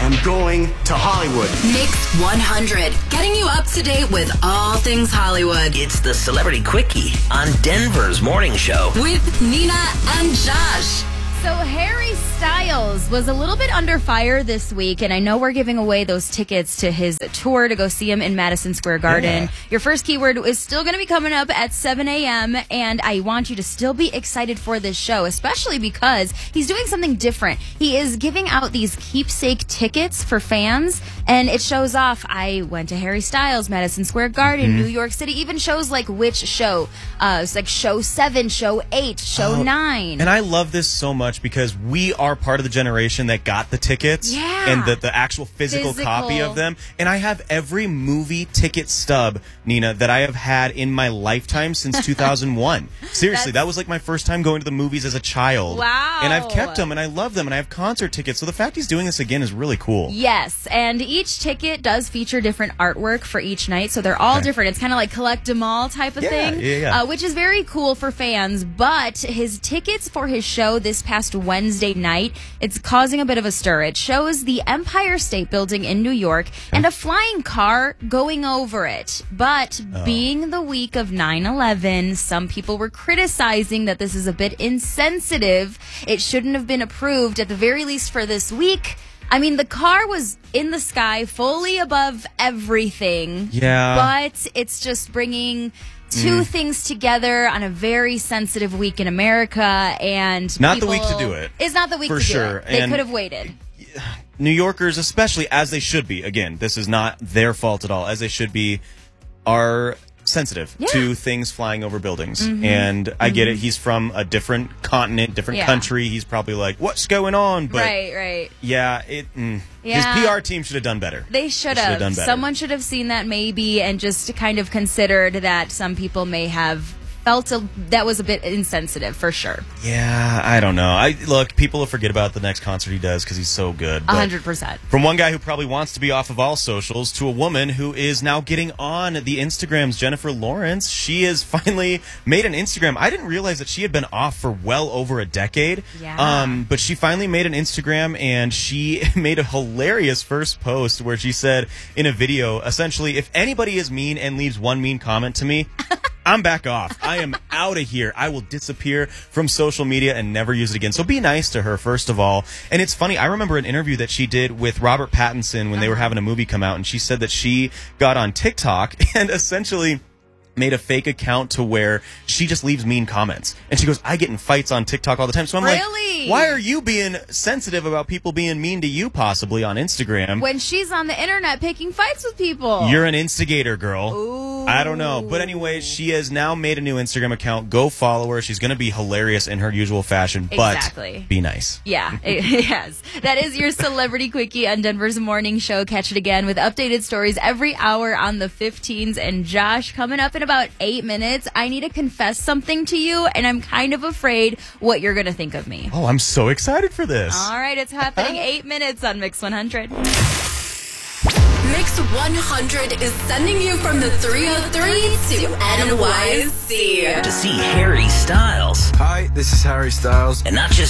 am going to Hollywood. Mix 100, getting you up to date with all things Hollywood. It's the Celebrity Quickie on Denver's Morning Show. With Nina and Josh. So Harry Styles was a little bit under fire this week, and I know we're giving away those tickets to his tour to go see him in Madison Square Garden. Yeah. Your first keyword is still going to be coming up at 7 a.m., and I want you to still be excited for this show, especially because he's doing something different. He is giving out these keepsake tickets for fans, and it shows off, I went to Harry Styles, Madison Square Garden, New York City, even shows like which show. It's like show 7, show 8, show 9. And I love this so much because we are part of the generation that got the tickets and the actual physical copy of them. And I have every movie ticket stub, Nina, that I have had in my lifetime since 2001. Seriously, that was like my first time going to the movies as a child. Wow. And I've kept them and I love them and I have concert tickets. So the fact he's doing this again is really cool. Yes, and each ticket does feature different artwork for each night, so they're all different. It's kind of like collect 'em all type of thing, which is very cool for fans. But his tickets for his show this past Wednesday night, it's causing a bit of a stir. It shows the Empire State Building in New York and a flying car going over it. But being the week of 9/11, some people were criticizing that this is a bit insensitive. It shouldn't have been approved, at the very least for this week. I mean, the car was in the sky, fully above everything. Yeah. But it's just bringing two things together on a very sensitive week in America, and Not the week to do it. It's not the week For to sure. do it. They And could have waited. New Yorkers, especially as they should be, again, this is not their fault at all, as they should be, are sensitive to things flying over buildings. And I get it. He's from a different continent, different country. He's probably like, what's going on? But Right. yeah, his PR team should have done better. They should have. Done better. Someone should have seen that maybe and just kind of considered that some people may have felt that was a bit insensitive, for sure. Yeah, I don't know. Look, people will forget about the next concert he does because he's so good. 100%. From one guy who probably wants to be off of all socials to a woman who is now getting on the Instagrams, Jennifer Lawrence. She has finally made an Instagram. I didn't realize that she had been off for well over a decade. Yeah. But she finally made an Instagram, and she made a hilarious first post where she said in a video, essentially, if anybody is mean and leaves one mean comment to me, I'm back off. I am out of here. I will disappear from social media and never use it again. So be nice to her, first of all. And it's funny, I remember an interview that she did with Robert Pattinson when they were having a movie come out, and she said that she got on TikTok and essentially made a fake account to where she just leaves mean comments. And she goes, I get in fights on TikTok all the time. So I'm like, why are you being sensitive about people being mean to you possibly on Instagram? When she's on the internet picking fights with people. You're an instigator, girl. Ooh. I don't know. But anyway, she has now made a new Instagram account. Go follow her. She's going to be hilarious in her usual fashion. Exactly. But be nice. Yeah, yes. That is your Celebrity Quickie on Denver's Morning Show. Catch it again with updated stories every hour on the 15s. And Josh, coming up in about 8 minutes, I need to confess something to you, and I'm kind of afraid what you're going to think of me. Oh, I'm so excited for this. All right, it's happening 8 minutes on Mix 100. Mix 100 is sending you from the 303 to NYC. To see Harry Styles. Hi, this is Harry Styles. And not just